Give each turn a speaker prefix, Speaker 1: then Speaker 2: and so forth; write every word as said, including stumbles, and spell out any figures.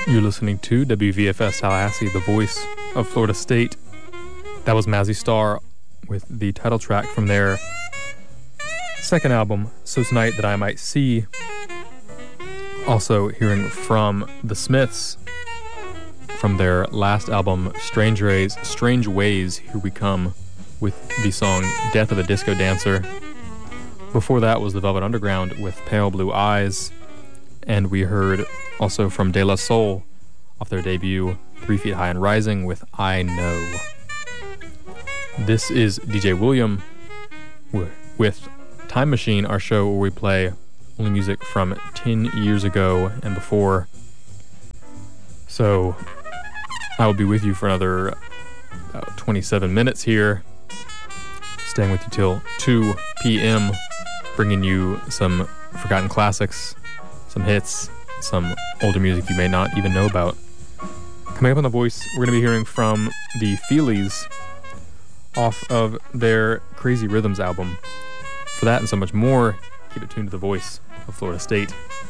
Speaker 1: You're listening to W V F S Tallahassee, the voice of Florida State. That was Mazzy Star with the title track from their second album, So Tonight That I Might See. Also hearing from The Smiths from their last album, Strange Ways, Strange Ways, Here We Come, with the song Death of a Disco Dancer. Before that was the Velvet Underground with Pale Blue Eyes. And we heard also from De La Soul off their debut, Three Feet High and Rising, with I Know. This is D J William with Time Machine, our show where we play only music from ten years ago and before. So I will be with you for another about twenty-seven minutes here, staying with you till two p.m., bringing you some forgotten classics, some hits, some older music you may not even know about. Coming up on The Voice, we're going to be hearing from the Feelies off of their Crazy Rhythms album. For that and so much more, keep it tuned to The Voice of Florida State.